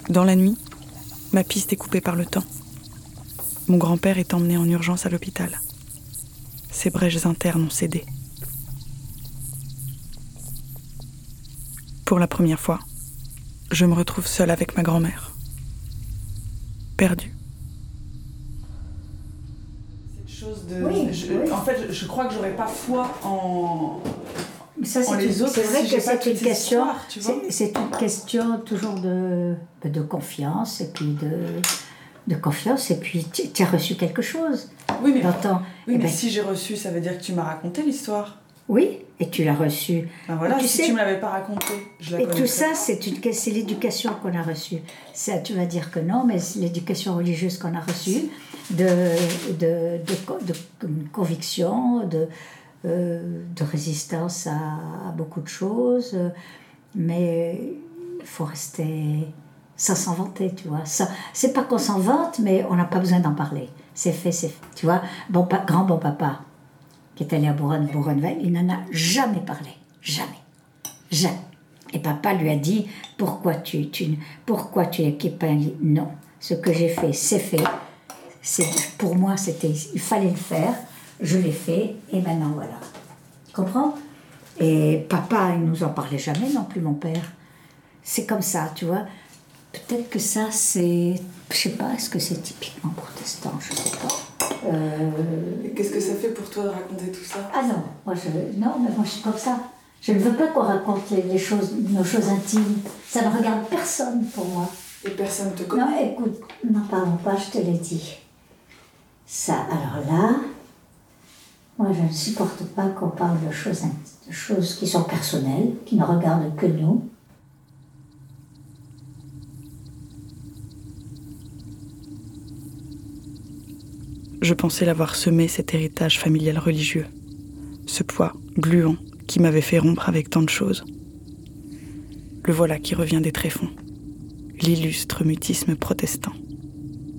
Dans la nuit, ma piste est coupée par le temps. Mon grand-père est emmené en urgence à l'hôpital. Ses brèches internes ont cédé. Pour la première fois, je me retrouve seule avec ma grand-mère. Perdue. Cette chose de... Oui, oui. En fait, je crois que j'aurais pas foi en... Ça, c'est les autres, vrai si que j'ai pas c'est une toute question, histoire, tu vois. c'est une question toujours de confiance et puis de confiance et puis tu as reçu quelque chose. Oui, mais, oui, mais si j'ai reçu, ça veut dire que tu m'as raconté l'histoire. Oui, et tu l'as reçu. Ben voilà, tu tu me l'avais pas raconté, je la connaissais. Et tout ça, c'est l'éducation qu'on a reçue. Ça, tu vas dire que non, mais c'est l'éducation religieuse qu'on a reçue, de conviction, de résistance à beaucoup de choses, mais il faut rester sans s'en vanter, tu vois. Ça, c'est pas qu'on s'en vante, mais on n'a pas besoin d'en parler. C'est fait, tu vois. Grand bon papa, qui est allé à Bourrenwald, il n'en a jamais parlé. Jamais. Et papa lui a dit, pourquoi tu es pas... Non, ce que j'ai fait, c'est fait. Pour moi, il fallait le faire. Je l'ai fait, et maintenant, voilà. Tu comprends? Et papa, il nous en parlait jamais non plus, mon père. C'est comme ça, tu vois. Peut-être que ça, c'est... Je sais pas, est-ce que c'est typiquement protestant? Je sais pas. Qu'est-ce que ça fait pour toi de raconter tout ça? Ah non, mais moi je suis comme ça. Je ne veux pas qu'on raconte nos choses intimes. Ça ne regarde personne pour moi. Et personne te connaît? Non, écoute, n'en parlons pas, je te l'ai dit. Ça, alors là... Moi, je ne supporte pas qu'on parle de choses qui sont personnelles, qui ne regardent que nous. Je pensais l'avoir semé, cet héritage familial religieux. Ce poids gluant qui m'avait fait rompre avec tant de choses. Le voilà qui revient des tréfonds. L'illustre mutisme protestant.